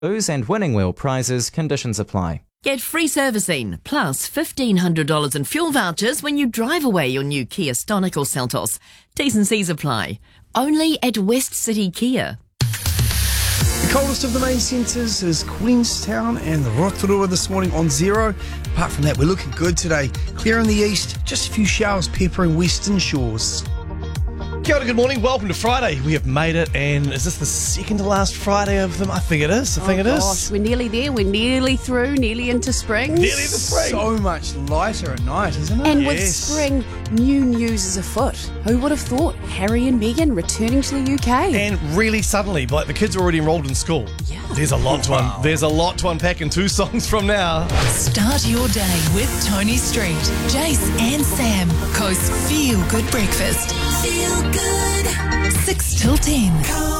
Booze and winning wheel prizes, conditions apply. Get free servicing, plus $1,500 in fuel vouchers when you drive away your new Kia Stonic or Seltos. T's and C's apply. Only at West City Kia. The coldest of the main centres is Queenstown and the Rotorua this morning on 0. Apart from that, we're looking good today. Clear in the east, just a few showers peppering western shores. Kia ora, good morning. Welcome to Friday. We have made it, and is this the second to last Friday of them? I think it is. Gosh, we're nearly there. We're nearly through, nearly into spring. Nearly the spring. So much lighter at night, isn't it? And with spring, new news is afoot. Who would have thought Harry and Meghan returning to the UK? And really suddenly, like the kids are already enrolled in school. Yeah. There's a lot to unpack in 2 songs from now. Start your day with Tony Street, Jace and Sam. Coast Feel Good Breakfast. Feel good. 6 till 10.